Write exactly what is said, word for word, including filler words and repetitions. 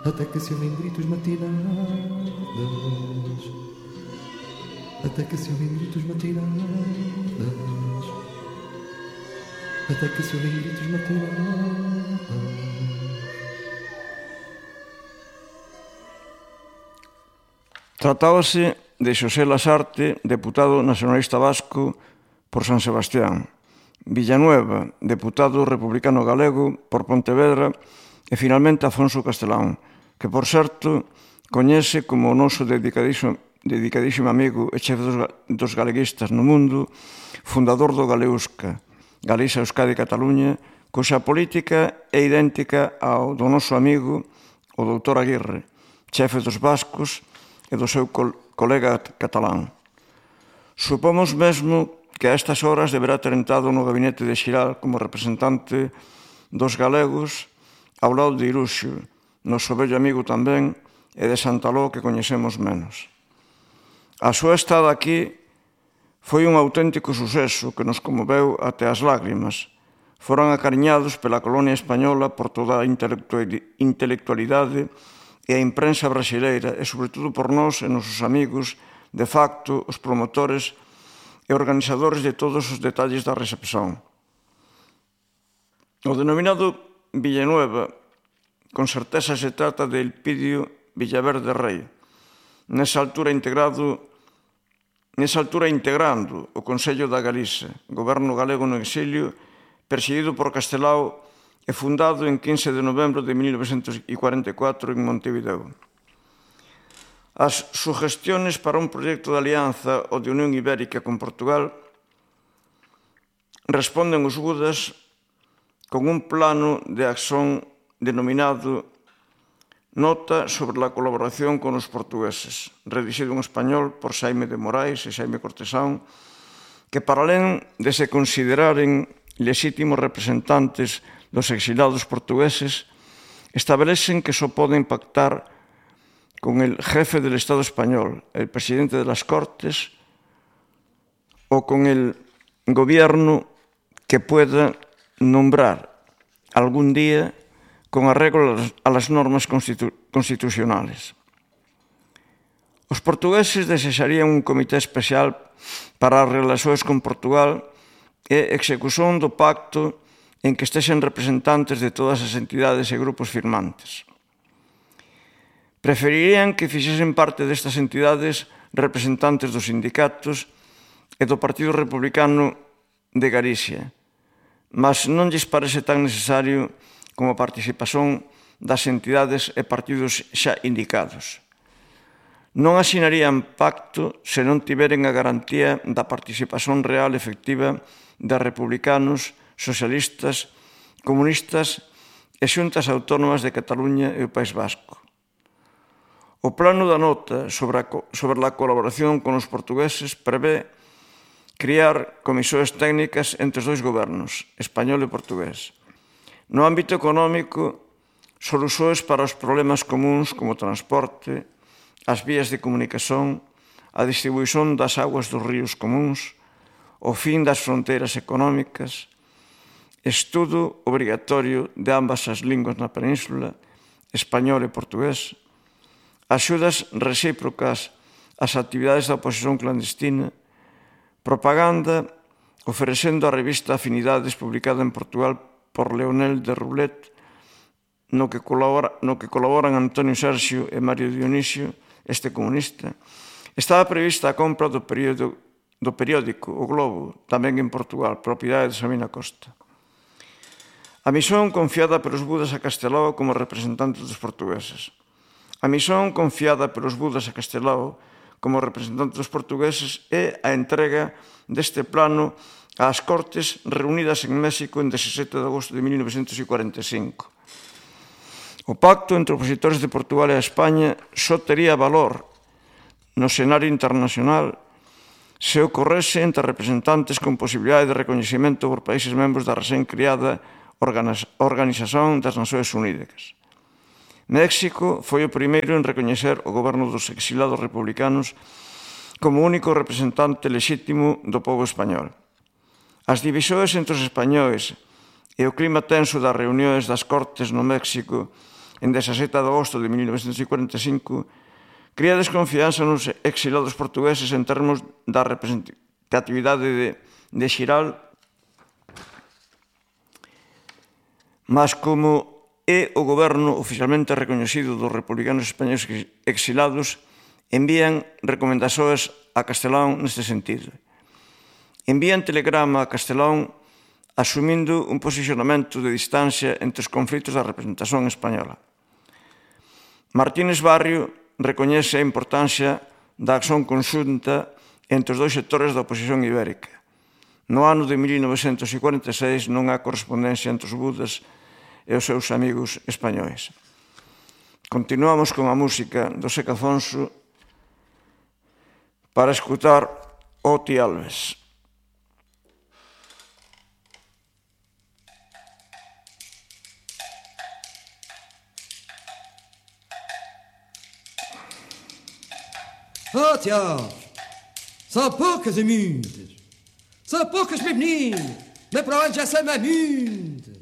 até que se ouvem gritos matinados, até que se ouvem gritos matinados, até que se ouvem gritos matinados. Tratábase de Xosé Lasarte, deputado nacionalista vasco por San Sebastián, Villanueva, deputado republicano galego por Pontevedra, e finalmente Afonso Castelán, que, por certo, coñece como o noso dedicadísimo, dedicadísimo amigo e chefe dos, dos galeguistas no mundo, fundador do Galeusca, Galiza, Euskadi e Cataluña, cuxa política é idéntica ao do noso amigo, o doutor Aguirre, chefe dos vascos e do seu col colega catalán. Supomos mesmo que a estas horas deberá ter entrado no gabinete de Xiral como representante dos galegos ao lado de Iruxo, noso vello amigo tamén, e de Santaló, que coñecemos menos. A súa estada aquí foi un auténtico suceso que nos conmoveu até as lágrimas. Foron acariñados pela colonia española por toda a intelectualidade e a imprensa brasileira e, sobre todo, por nós e nosos amigos, de facto, os promotores e organizadores de todos os detalles da recepción. O denominado Villanueva, con certeza se trata de Elpidio Villaverde Rei, nesa altura integrado nesa altura integrando o Consello da Galiza, goberno galego no exilio, presidido por Castelao e fundado en quince de novembro de mil novecentos cuarenta e catro en Montevideo. As sugestiones para un proxecto de alianza ou de Unión Ibérica con Portugal responden os Budas con un plano de acción denominado Nota sobre a colaboración con os portugueses, redixido en español por Xaime de Morais e Xaime Cortesán, que, para alén de se consideraren lexítimos representantes dos exilados portugueses, establecen que só poden pactar con el jefe del Estado español, el presidente de las Cortes, o con el gobierno que pueda nombrar algún día con arreglo a las normas constitu constitucionales. Os portugueses desexarían un comité especial para as relacións con Portugal e execución do pacto en que estesen representantes de todas as entidades e grupos firmantes. Preferirían que fixesen parte destas entidades representantes dos sindicatos e do Partido Republicano de Galicia, mas non lles parece tan necesario como a participación das entidades e partidos xa indicados. Non asinarían pacto se non tiveren a garantía da participación real e efectiva de republicanos, socialistas, comunistas e xuntas autónomas de Cataluña e o País Vasco. O plano da nota sobre a, sobre a colaboración con os portugueses prevé criar comisións técnicas entre os dois gobernos, español e portugués. No ámbito económico, solucións para os problemas comuns como o transporte, as vías de comunicación, a distribuición das aguas dos ríos comuns, o fin das fronteiras económicas, estudo obrigatorio de ambas as linguas na península, español e portugués, axudas recíprocas ás actividades da oposición clandestina, propaganda ofrecendo a revista Afinidades publicada en Portugal por Leonel de Roulet, no que, colabora, no que colaboran Antonio Sergio e Mario Dionisio, este comunista. Estaba prevista a compra do, período, do periódico O Globo, tamén en Portugal, propiedade de Sabina Costa. A misión confiada pelos Budas a Castelao como representantes dos portugueses. A misión confiada pelos Budas a Castelao como representantes dos portugueses é a entrega deste plano ás Cortes reunidas en México en dezasete de agosto de mil novecentos cuarenta e cinco. O pacto entre opositores de Portugal e a España só tería valor no escenario internacional se ocorrese entre representantes con posibilidade de recoñecemento por países membros da recén criada Organización das Nacións Unidas. México foi o primeiro en recoñecer o goberno dos exilados republicanos como único representante lexítimo do pobo español. As divisións entre os españois e o clima tenso das reunións das Cortes no México en dezasete de agosto de mil novecentos cuarenta e cinco, cría desconfianza nos exilados portugueses en termos da representatividade de, de Xiral, mas como é o goberno oficialmente recoñecido dos republicanos españoles exilados, envían recomendacións a Castelao neste sentido. Envían telegrama a Castelao asumindo un posicionamento de distancia entre os conflitos da representación española. Martínez Barrio recoñece a importancia da acción conxunta entre os dois sectores da oposición ibérica. No ano de mil novecentos cuarenta e seis non há correspondencia entre os budas e os seus amigos españois. Continuamos con a música do Seca Afonso para escutar Oti Alves. Oti Alves, são poucas e muitas, são poucas mesmo, mas para onde já são mais muitas.